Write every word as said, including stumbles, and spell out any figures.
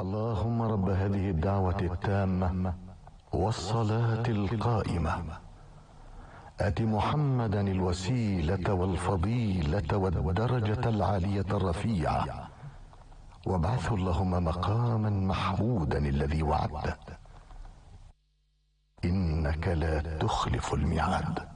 اللهم رب هذه الدعوة التامة والصلاة القائمة آت محمدا الوسيلة والفضيلة والدرجة العالية الرفيعة، وابعثه اللهم مقاما محمودا الذي وعدته، إنك لا تخلف الميعاد.